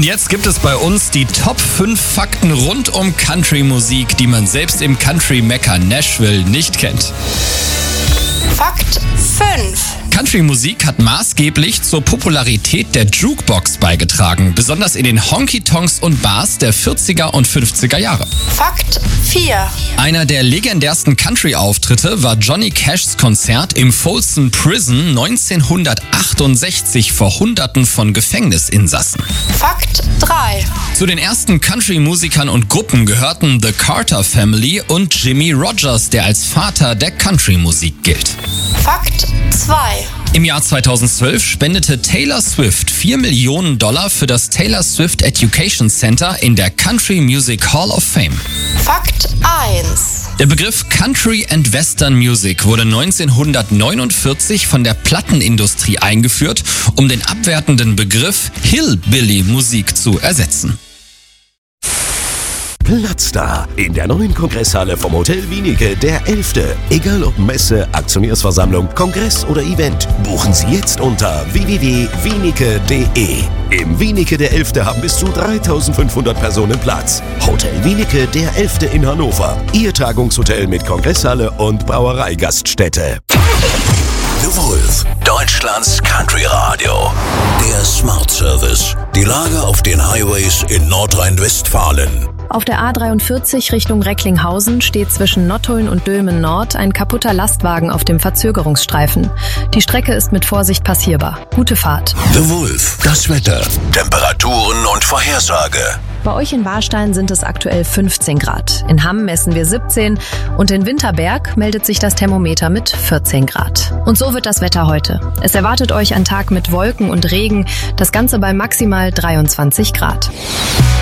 Jetzt gibt es bei uns die Top 5 Fakten rund um Country-Musik, die man selbst im Country-Mekka Nashville nicht kennt. Fakt 5. Country-Musik hat maßgeblich zur Popularität der Jukebox beigetragen, besonders in den Honky-Tonks und Bars der 40er und 50er Jahre. Fakt 4. Einer der legendärsten Country-Auftritte war Johnny Cashs Konzert im Folsom Prison 1968 vor Hunderten von Gefängnisinsassen. Fakt 3. Zu den ersten Country-Musikern und Gruppen gehörten The Carter Family und Jimmie Rodgers, der als Vater der Country-Musik gilt. Fakt 2. Im Jahr 2012 spendete Taylor Swift $4 Millionen für das Taylor Swift Education Center in der Country Music Hall of Fame. Fakt 1. Der Begriff Country and Western Music wurde 1949 von der Plattenindustrie eingeführt, um den abwertenden Begriff Hillbilly-Musik zu ersetzen. Platz da in der neuen Kongresshalle vom Hotel Wienicke, der 11. Egal ob Messe, Aktionärsversammlung, Kongress oder Event, buchen Sie jetzt unter www.wienicke.de. Im Wienicke der 11. haben bis zu 3.500 Personen Platz. Hotel Wienicke der 11. in Hannover. Ihr Tagungshotel mit Kongresshalle und Brauereigaststätte. The Wolf, Deutschlands Country Radio. Der Smart Service. Die Lage auf den Highways in Nordrhein-Westfalen. Auf der A43 Richtung Recklinghausen steht zwischen Nottuln und Dülmen Nord ein kaputter Lastwagen auf dem Verzögerungsstreifen. Die Strecke ist mit Vorsicht passierbar. Gute Fahrt. The Wolf, das Wetter, Temperaturen und Vorhersage. Bei euch in Warstein sind es aktuell 15 Grad. In Hamm messen wir 17 und in Winterberg meldet sich das Thermometer mit 14 Grad. Und so wird das Wetter heute. Es erwartet euch ein Tag mit Wolken und Regen, das Ganze bei maximal 23 Grad.